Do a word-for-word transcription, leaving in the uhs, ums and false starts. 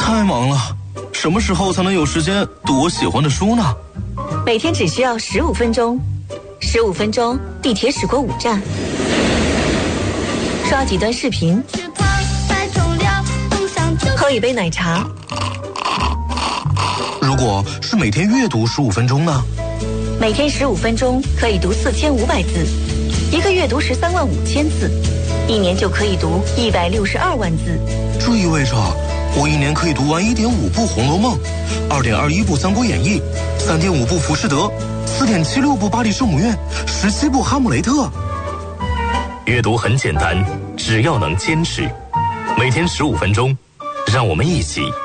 太忙了，什么时候才能有时间读我喜欢的书呢？ 每天只需要十五分钟，十五分钟地铁驶过五站，刷几段视频，喝一杯奶茶。 如果是每天阅读十五分钟呢？ 每天十五分钟可以读四千五百字，一个月读十三万五千字，一年就可以读一百六十二万字。 这意味着我一年可以读完一点五部《红楼梦》，二点二一部《三国演义》，三点五部《浮士德》，四点七六部《巴黎圣母院》，十七部《哈姆雷特》。 阅读很简单，只要能坚持，每天十五分钟，让我们一起